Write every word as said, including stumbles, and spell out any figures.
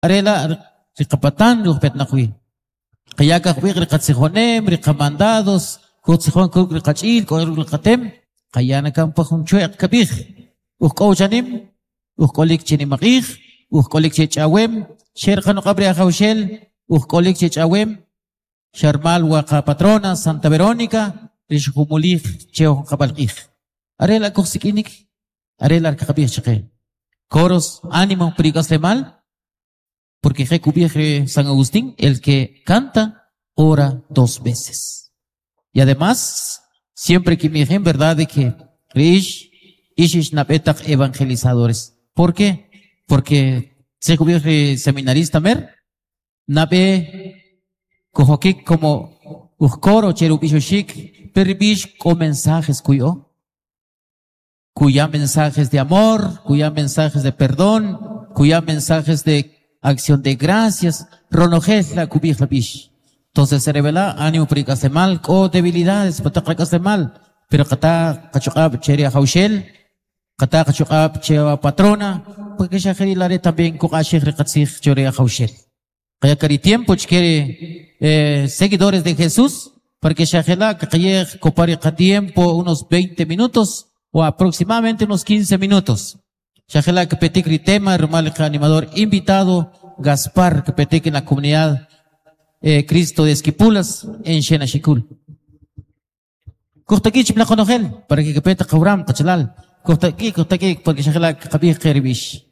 Arela, ricapatan, rupet nakui. Kaya kakwi, ricatsijonem, ricamandados, kutsijon kuk ricachil, kuk ricatem, kaya nakampahunchuek kabij. Uhkauchanim, uhkolik chinimakij, uhkolik chichawem, sherjano cabria jaushel, uhkolik chichawem, sharmal waka patrona, Santa Verónica, rishumulich, cheo kabalkij. Arela kuksikinik, arela kakabij chake. Coros, ánimo, perigas mal. Porque Jecubieje San Agustín, el que canta, ora dos veces. Y además, siempre que me dijeron verdad de que Rish, Ishish Napetak evangelizadores. ¿Por qué? Porque Jecubieje seminarista mer, Nape, Kojokik como Ujkoro, Cherubishoshik, Peribish con mensajes cuyo, cuya mensajes de amor, cuya mensajes de perdón, cuya mensajes de acción de gracias, ronojes la cubij la bish. Entonces se revela ánimo pericaste mal, o debilidades, patacaste mal, pero kata kachukab cheria haushel, kata kachukab chewa patrona, porque ya gerilare también kukashik rekatsik cheria haushel. Kaya cari tiempo quiere eh, seguidores de Jesús, porque ya gela que copare tiempo unos veinte minutos o aproximadamente unos quince minutos. Shajela que petikri tema, Rumal animador invitado, Gaspar que petik en la comunidad eh, Cristo de Esquipulas en Xenachicul. Kuchtaki chipla conogel, para que peta kauram, tachalal. Kuchtaki, kuchtaki, porque Shajela que kabir keribish.